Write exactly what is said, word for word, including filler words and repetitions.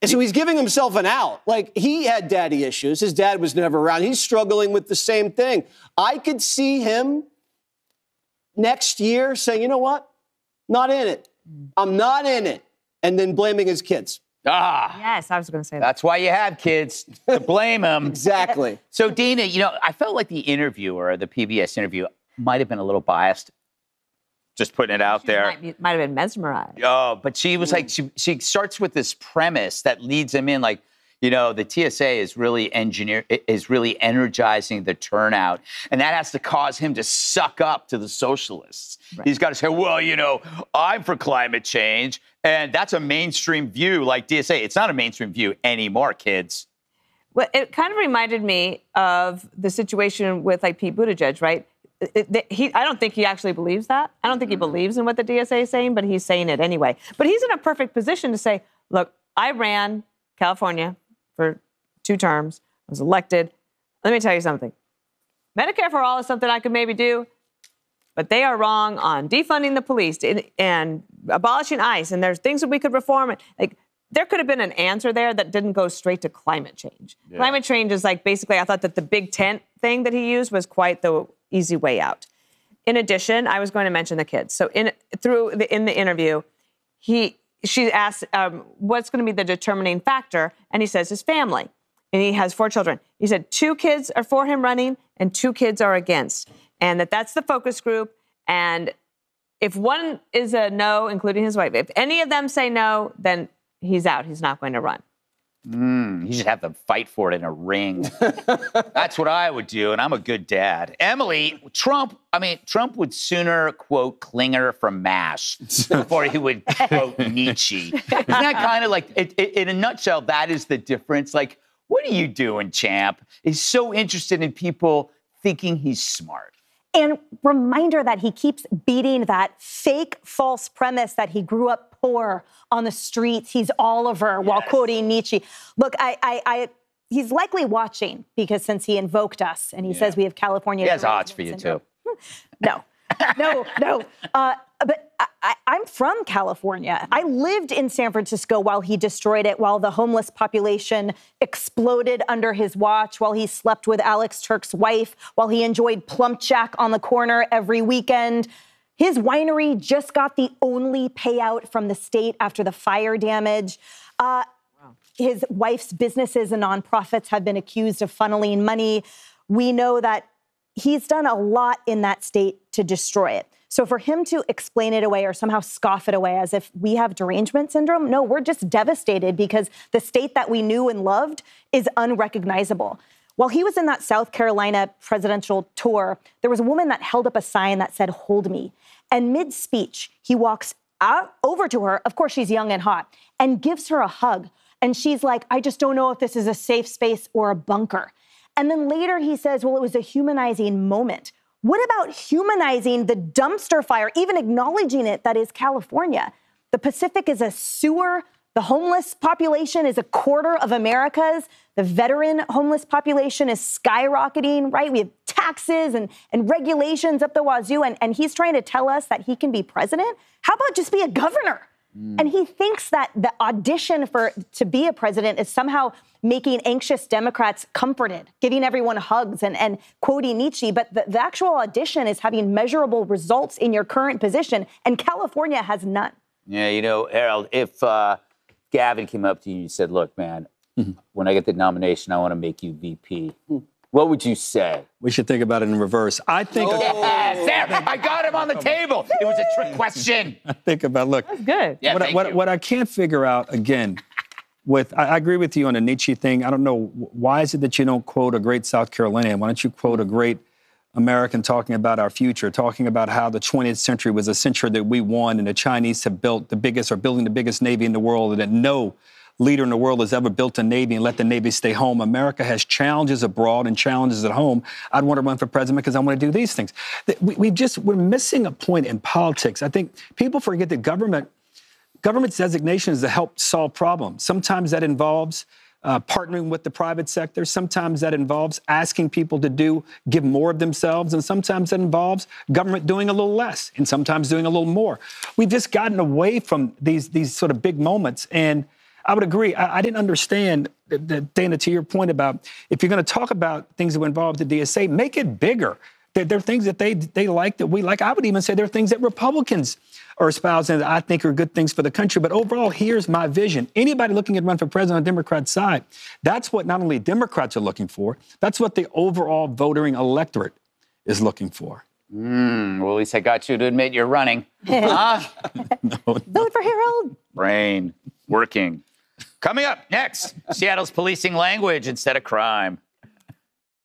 And so he's giving himself an out. Like, he had daddy issues. His dad was never around. He's struggling with the same thing. I could see him next year saying, you know what? Not in it. I'm not in it. And then blaming his kids. Ah. Yes, I was going to say that. That's why you have kids, to blame them. Exactly. So, Dina, you know, I felt like the interviewer, the P B S interview, might have been a little biased. Just putting it out She there. Might, be, might have been mesmerized. Oh, but she was like, she, she starts with this premise that leads him in, like, you know, the T S A is really engineer is really energizing the turnout, and that has to cause him to suck up to the socialists. Right. He's got to say, well, you know, I'm for climate change, and that's a mainstream view, like T S A. It's not a mainstream view anymore, kids. Well, it kind of reminded me of the situation with, like, Pete Buttigieg, right? It, it, he, I don't think he actually believes that. I don't think he believes in what the D S A is saying, but he's saying it anyway. But he's in a perfect position to say, look, I ran California for two terms. I was elected. Let me tell you something. Medicare for all is something I could maybe do, but they are wrong on defunding the police and, and abolishing ICE, and there's things that we could reform. Like, there could have been an answer there that didn't go straight to climate change. Yeah. Climate change is like, basically, I thought that the big tent thing that he used was quite the easy way out. In addition, I was going to mention the kids. So in through the, in the interview, he she asked, um, what's going to be the determining factor? And he says his family. And he has four children. He said two kids are for him running and two kids are against. And that that's the focus group. And if one is a no, including his wife, if any of them say no, then he's out. He's not going to run. Mm, you should have them fight for it in a ring. That's what I would do, and I'm a good dad. Emily, Trump, I mean, Trump would sooner quote Klinger from MASH before he would quote Nietzsche. Isn't that kind of like, it, it, in a nutshell, that is the difference? Like, what are you doing, champ? He's so interested in people thinking he's smart. And reminder that he keeps beating that fake false premise that he grew up poor on the streets. He's Oliver yes. while quoting Nietzsche. Look, I, I, I, he's likely watching because since he invoked us and he yeah. says we have California. He has odds for you, syndrome. Too. No, no, no. Uh, but I, I, I'm from California. I lived in San Francisco while he destroyed it, while the homeless population exploded under his watch, while he slept with Alex Turk's wife, while he enjoyed Plump Jack on the corner every weekend. His winery just got the only payout from the state after the fire damage. Uh, wow. His wife's businesses and nonprofits have been accused of funneling money. We know that he's done a lot in that state to destroy it. So for him to explain it away or somehow scoff it away as if we have derangement syndrome, no, we're just devastated because the state that we knew and loved is unrecognizable. While he was in that South Carolina presidential tour, there was a woman that held up a sign that said, "Hold me." And mid-speech, he walks out over to her. Of course, she's young and hot, and gives her a hug. And she's like, "I just don't know if this is a safe space or a bunker." And then later he says, well, it was a humanizing moment. What about humanizing the dumpster fire, even acknowledging it, that is California? The Pacific is a sewer. The homeless population is a quarter of America's. The veteran homeless population is skyrocketing, right? We have taxes and, and regulations up the wazoo, and, and he's trying to tell us that he can be president? How about just be a governor? Mm. And he thinks that the audition for to be a president is somehow making anxious Democrats comforted, giving everyone hugs and, and quoting Nietzsche. But the, the actual audition is having measurable results in your current position, and California has none. Yeah, you know, Harold, if uh, Gavin came up to you and said, look, man, mm-hmm. when I get the nomination, I want to make you V P. Mm. What would you say? We should think about it in reverse. I think... Oh, yes, there, I got him on the table. It was a trick question. I think about, look... That's good. Yeah, what, thank what, you. what I can't figure out, again, with... I, I agree with you on the Nietzsche thing. I don't know, why is it that you don't quote a great South Carolinian? Why don't you quote a great American talking about our future, talking about how the twentieth century was a century that we won and the Chinese have built the biggest, or building the biggest Navy in the world, and that no leader in the world has ever built a Navy and let the Navy stay home. America has challenges abroad and challenges at home. I'd want to run for president because I want to do these things. We, we just, we're missing a point in politics. I think people forget that government, government's designation is to help solve problems. Sometimes that involves uh, partnering with the private sector. Sometimes that involves asking people to do, give more of themselves. And sometimes that involves government doing a little less and sometimes doing a little more. We've just gotten away from these, these sort of big moments. And I would agree. I, I didn't understand, that, that, Dana, to your point about if you're going to talk about things that would involve the D S A, make it bigger. There, there are things that they they like that we like. I would even say there are things that Republicans are espousing that I think are good things for the country. But overall, here's my vision. Anybody looking to run for president on the Democrat side, that's what not only Democrats are looking for, that's what the overall voting electorate is looking for. Mm, well, at least I got you to admit you're running. Huh? no, Vote for Harold. Brain working. Coming up next, Seattle's policing language instead of crime.